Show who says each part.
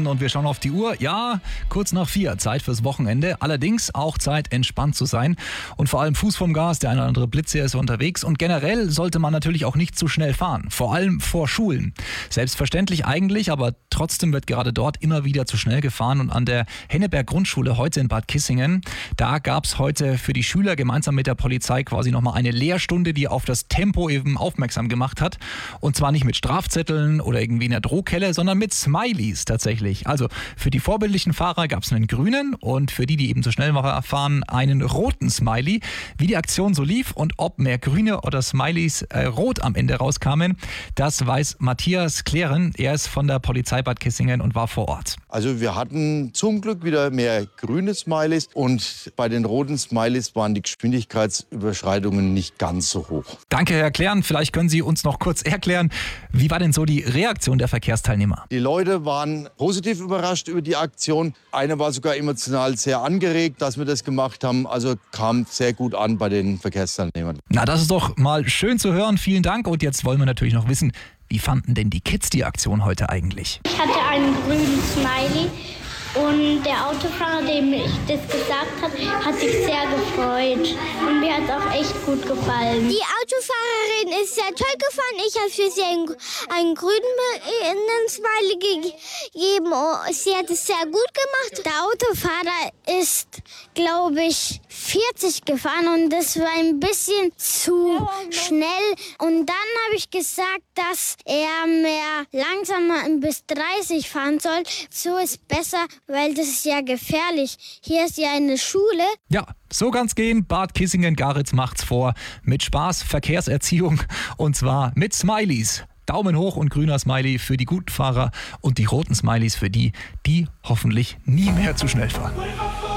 Speaker 1: Minuten und wir schauen auf die Uhr. Ja, kurz nach 4, Zeit fürs Wochenende. Allerdings auch Zeit, entspannt zu sein. Und vor allem Fuß vom Gas, der eine oder andere Blitzer ist unterwegs. Und generell sollte man natürlich auch nicht zu schnell fahren. Vor allem vor Schulen. Selbstverständlich eigentlich, aber trotzdem wird gerade dort immer wieder zu schnell gefahren. Und an der Henneberg-Grundschule heute in Bad Kissingen, da gab es heute für die Schüler gemeinsam mit der Polizei quasi nochmal eine Lehrstunde, die auf das Tempo eben aufmerksam gemacht hat. Und zwar nicht mit Strafzetteln oder irgendwie in der Drohkelle, sondern mit Smileys tatsächlich. Also für die vorbildlichen Fahrer gab es einen grünen und für die eben zu schnell fahren, einen roten Smiley. Wie die Aktion so lief und ob mehr grüne oder Smileys rot am Ende rauskamen, das weiß Matthias Klären. Er ist von der Polizei Bad Kissingen und war vor Ort.
Speaker 2: Also wir hatten zum Glück wieder mehr grüne Smileys und bei den roten Smileys waren die Geschwindigkeitsüberschreitungen nicht ganz so hoch.
Speaker 1: Danke, Herr Klären. Vielleicht können Sie uns noch kurz erklären, wie war denn so die Reaktion der Verkehrsteilnehmer?
Speaker 2: Die Leute waren positiv überrascht über die Aktion. Einer war sogar emotional sehr angeregt, dass wir das gemacht haben. Also kam sehr gut an bei den Verkehrsteilnehmern.
Speaker 1: Na, das ist doch mal schön zu hören. Vielen Dank. Und jetzt wollen wir natürlich noch wissen, wie fanden denn die Kids die Aktion heute eigentlich?
Speaker 3: Ich hatte einen grünen Smiley und der Autofahrer, dem ich das gesagt habe, hat sich sehr gefreut. Und mir hat es auch echt gut gefallen.
Speaker 4: Die Autofahrerin ist sehr toll gefahren. Ich habe für sie einen grünen Smiley gegeben. Sie hat es sehr gut gemacht. Der Autofahrer ist, glaube ich, 40 gefahren und das war ein bisschen zu schnell. Und dann habe ich gesagt, dass er mehr langsamer bis 30 fahren soll. So ist besser, weil das ist ja gefährlich. Hier ist ja eine Schule.
Speaker 1: Ja, so kann's gehen. Bad Kissingen-Garitz macht's vor. Mit Spaß, Verkehrserziehung und zwar mit Smileys. Daumen hoch und grüner Smiley für die guten Fahrer und die roten Smileys für die, die hoffentlich nie mehr zu schnell fahren.